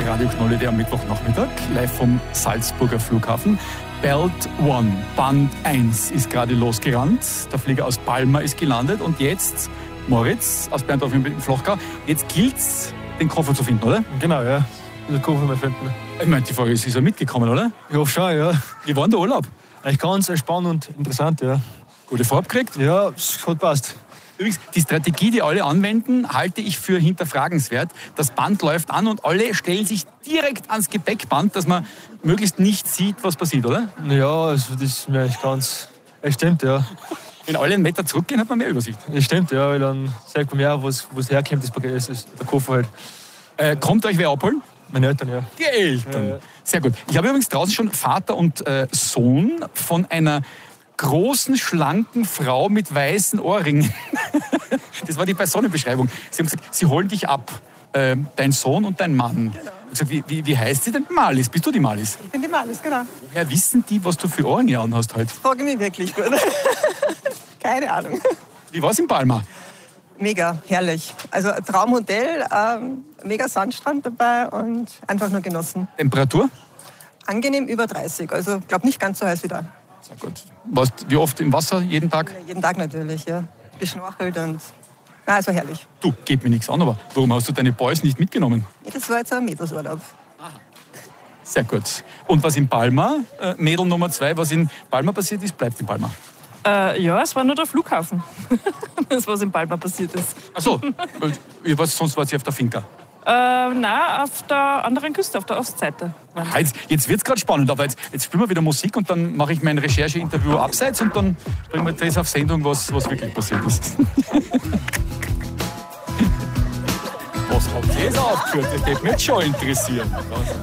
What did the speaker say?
Radio Knolle am Mittwochnachmittag, live vom Salzburger Flughafen. Belt One, Band 1 ist gerade losgerannt. Der Flieger aus Palma ist gelandet und jetzt, Moritz aus Berndorf im Flochgau, jetzt gilt's, den Koffer zu finden, oder? Genau, ja. Den Koffer mal finden. Ich meine, die Frage ist, ist er mitgekommen, oder? Ich hoffe schon, ja. Wie war denn der Urlaub? Eigentlich ganz entspannt und interessant, ja. Gute Farbe gekriegt? Ja, es hat passt. Übrigens, die Strategie, die alle anwenden, halte ich für hinterfragenswert. Das Band läuft an und alle stellen sich direkt ans Gepäckband, dass man möglichst nicht sieht, was passiert, oder? Ja, also das ist mir eigentlich ganz... Es stimmt, ja. Wenn alle einen Meter zurückgehen, hat man mehr Übersicht. Es stimmt, ja, weil dann sagt man ja, wo es herkommt, das Paket, das ist der Koffer halt. Kommt euch wer abholen? Meine Eltern, ja. Die Eltern. Ja. Sehr gut. Ich habe übrigens draußen schon Vater und Sohn von einer großen, schlanken Frau mit weißen Ohrringen. Das war die Personenbeschreibung. Sie haben gesagt, sie holen dich ab. Dein Sohn und dein Mann. Genau. Ich habe gesagt, wie heißt sie denn? Malis. Bist du die Malis? Ich bin die Malis, genau. Woher wissen die, was du für Ohrringe anhast heute? Frage mich wirklich gut. Keine Ahnung. Wie war es in Palma? Mega, herrlich. Also ein Traumhotel, mega Sandstrand dabei und einfach nur genossen. Temperatur? Angenehm über 30, also ich glaube nicht ganz so heiß wie da. Sehr gut. Warst wie oft im Wasser jeden Tag? Ja, jeden Tag natürlich, ja. Geschnorchelt und... Also herrlich. Du, geht mir nichts an, aber warum hast du deine Boys nicht mitgenommen? Das war jetzt ein Mädelsurlaub. Sehr gut. Und was in Palma, Mädel Nummer 2, was in Palma passiert ist, bleibt in Palma. Ja, es war nur der Flughafen, das was in Palma passiert ist. Ach so, sonst war sie auf der Finca. Nein, auf der anderen Küste, auf der Ostseite. Jetzt wird es gerade spannend, aber jetzt spielen wir wieder Musik und dann mache ich mein Rechercheinterview abseits und dann bringen wir das auf Sendung, was wirklich passiert ist. Was habt ihr jetzt aufgeführt? Das würde mich jetzt schon interessieren.